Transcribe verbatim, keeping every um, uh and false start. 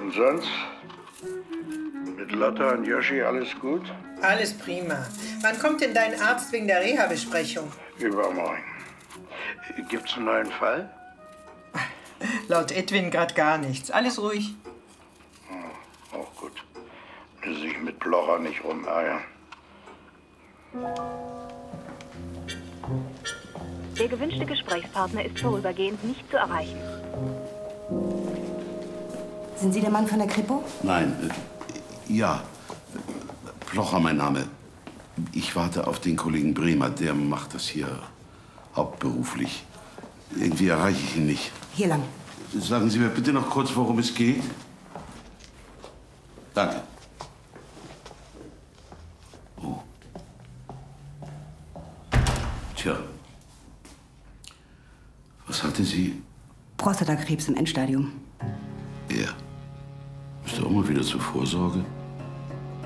Und sonst? Mit Lotta und Yoshi alles gut? Alles prima. Wann kommt denn dein Arzt wegen der Reha-Besprechung? Übermorgen. Gibt's einen neuen Fall? Laut Edwin gerade gar nichts. Alles ruhig. Oh, auch gut. Muss sich mit Blocher nicht rumeiern. Der gewünschte Gesprächspartner ist vorübergehend nicht zu erreichen. Sind Sie der Mann von der Kripo? Nein, äh, ja. Blocher mein Name. Ich warte auf den Kollegen Bremer, der macht das hier hauptberuflich. Irgendwie erreiche ich ihn nicht. Hier lang. Sagen Sie mir bitte noch kurz, worum es geht. Danke. Oh. Tja. Was hatte sie? Prostatakrebs im Endstadium. Er. Ist er auch mal wieder zur Vorsorge?